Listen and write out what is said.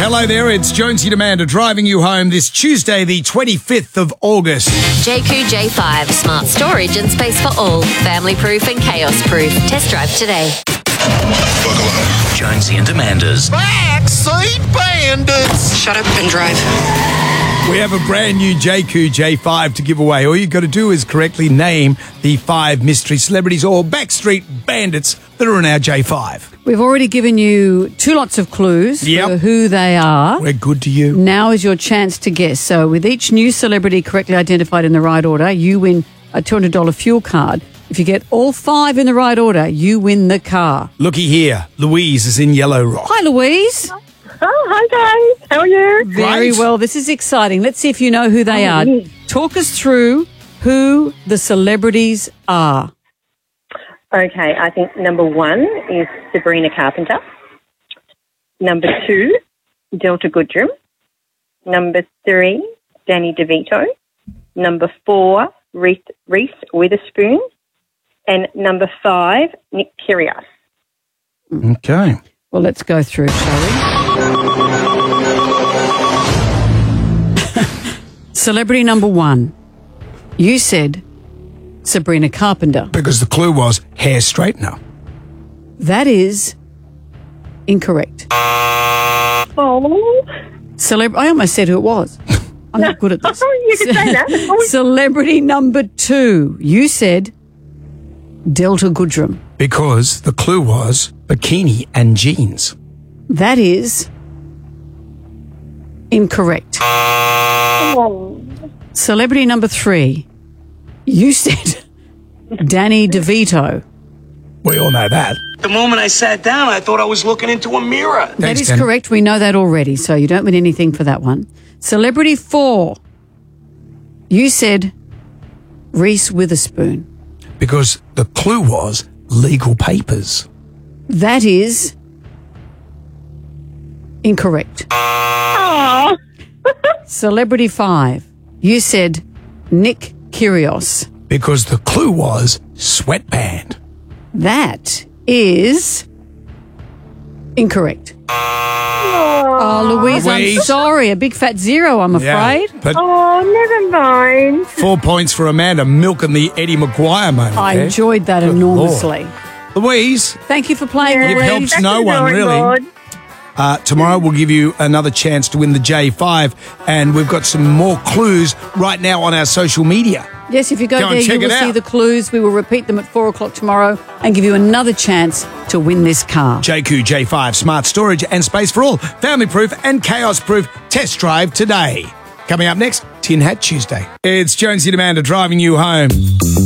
Hello there, it's Jonesy and Amanda driving you home this Tuesday, the 25th of August. JQ J5, smart storage and space for all. Family proof and chaos proof. Test drive today. Buckle up. Jonesy and Amanda's Backseat Bandits. Shut up and drive. We have a brand new JQ J5 to give away. All you've got to do is correctly name the 5 mystery celebrities or backstreet bandits that are in our J5. We've already given you 2 lots of clues Yep. for who they are. We're good to you. Now is your chance to guess. So with each new celebrity correctly identified in the right order, you win a $200 fuel card. If you get all 5 in the right order, you win the car. Looky here, Louise is in Yellow Rock. Hi, Louise. Oh, hi guys. How are you? Very Great. well. This is exciting. Let's see if you know who they are. yes. Talk us through who the celebrities are. Okay, I think number 1 is Sabrina Carpenter. Number 2, Delta Goodrum. Number 3, Danny DeVito. Number 4, Reese Witherspoon. And number 5, Nick Kyrgios. Okay. Well, let's go through, shall we? Celebrity number 1. You said Sabrina Carpenter. Because the clue was hair straightener. That is incorrect. Oh, I almost said who it was. I'm not good at this. you could say that. Celebrity number 2. You said Delta Goodrum. Because the clue was bikini and jeans. That is incorrect. Oh. Celebrity number 3. You said Danny DeVito. We all know that. The moment I sat down, I thought I was looking into a mirror. That Thanks, is Dan. correct. We know that already, so you don't win anything for that one. Celebrity 4. You said Reese Witherspoon. Because the clue was legal papers. That is incorrect. Oh. Celebrity 5. You said Nick Kyrgios. Because the clue was sweatband. That is incorrect. Oh, Louise, I'm Louise. sorry. A big fat 0, I'm afraid. Yeah, but Oh, never mind. 4 points for Amanda milking the Eddie Maguire moment. I there. enjoyed that Good enormously. Louise, Thank you for playing, You've Louise. helped Back no to the one, drawing really. board. tomorrow we'll give you another chance to win the J5, and we've got some more clues right now on our social media. Yes, if you go Go and there, you check will it see out. the clues. We will repeat them at 4 o'clock tomorrow and give you another chance to win this car. JQ J5, smart storage and space for all. Family proof and chaos proof. Test drive today. Coming up next, Tin Hat Tuesday. It's Jonesy and Amanda driving you home.